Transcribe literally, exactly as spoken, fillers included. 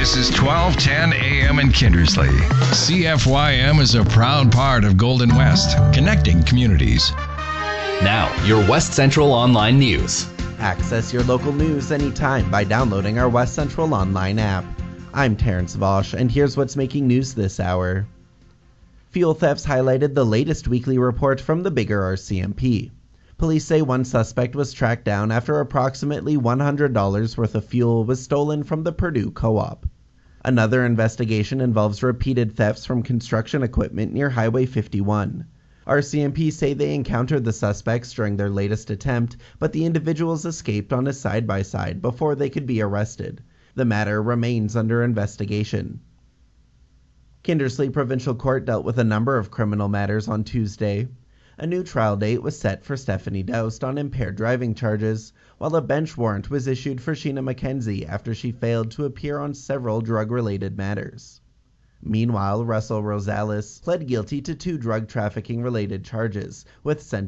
This is twelve ten A M in Kindersley. C F Y M is a proud part of Golden West, connecting communities. Now, your West Central Online News. Access your local news anytime by downloading our West Central Online app. I'm Terrence Vosch, and here's what's making news this hour. Fuel thefts highlighted the latest weekly report from the Bigger R C M P. Police say one suspect was tracked down after approximately one hundred dollars worth of fuel was stolen from the Purdue Co-op. Another investigation involves repeated thefts from construction equipment near Highway fifty-one. R C M P say they encountered the suspects during their latest attempt, but the individuals escaped on a side-by-side before they could be arrested. The matter remains under investigation. Kindersley Provincial Court dealt with a number of criminal matters on Tuesday. A new trial date was set for Stephanie Doust on impaired driving charges, while a bench warrant was issued for Sheena McKenzie after she failed to appear on several drug-related matters. Meanwhile, Russell Rosales pled guilty to two drug trafficking-related charges, with sentencing